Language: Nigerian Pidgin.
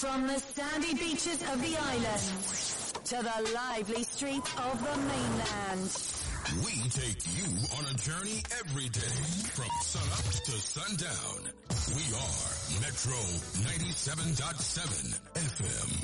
From the sandy beaches of the islands to the lively streets of the mainland. We take you on a journey every day from sunup to sundown. We are Metro 97.7 FM.